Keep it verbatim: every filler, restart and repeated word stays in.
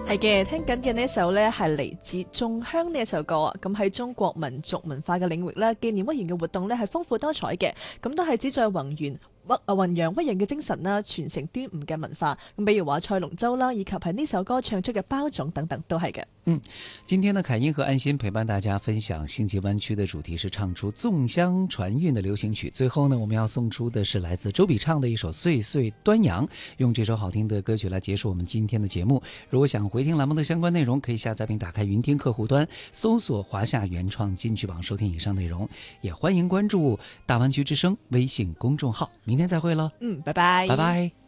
係嘅，聽緊嘅呢一首呢係嚟自《仲鄉》呢一首歌啊。咁喺中國民族文化嘅領域呢，紀念屈原嘅活動呢係豐富多彩嘅，咁都係旨在宏源屈啊弘揚屈原嘅精神啦，傳承端午嘅文化。咁比如話賽龍舟啦，以及係呢首歌唱出嘅包種等等都係嘅。 嗯，今天呢，凱英和安心陪伴大家分享星際灣區的主題是唱出粽香傳韻的流行曲。最後呢，我們要送出的是來自周筆暢的一首《歲歲端陽》，用這首好聽的歌曲來結束我們今天的節目。如果想回聽欄目的相關內容，可以下載並打開雲聽客戶端，搜索華夏原創金曲榜收聽以上內容。也歡迎關注大灣區之聲微信公眾號。明天再會咯。 嗯，拜拜， 拜拜。